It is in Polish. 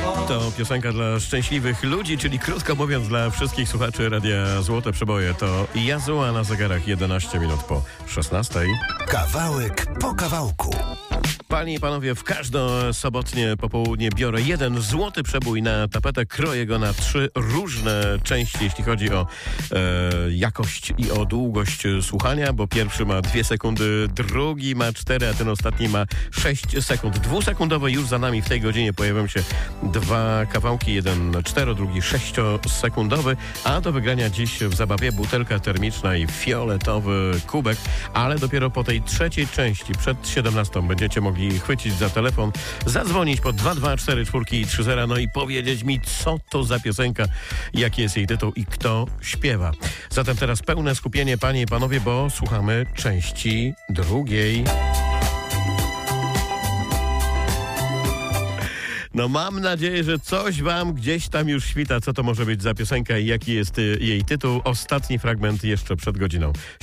To piosenka dla szczęśliwych ludzi, czyli krótko mówiąc dla wszystkich słuchaczy Radia Złote Przeboje. To Yazoo, a na zegarach 11 minut po 16. Kawałek po kawałku. Panie i panowie, w każde sobotnie popołudnie biorę jeden złoty przebój na tapetę, kroję go na 3 różne części, jeśli chodzi o jakość i o długość słuchania, bo pierwszy ma 2 sekundy, drugi ma 4, a ten ostatni ma 6 sekund. 2-sekundowe już za nami w tej godzinie pojawią się 2 kawałki, jeden 4, drugi 6-sekundowy, a do wygrania dziś w zabawie butelka termiczna i fioletowy kubek, ale dopiero po tej trzeciej części, przed 17 będziecie mogli chwycić za telefon, zadzwonić po 2244330, no i powiedzieć mi, co to za piosenka, jaki jest jej tytuł i kto śpiewa. Zatem teraz pełne skupienie, panie i panowie, bo słuchamy części drugiej. No mam nadzieję, że coś wam gdzieś tam już świta, co to może być za piosenka i jaki jest jej tytuł. Ostatni fragment jeszcze przed godziną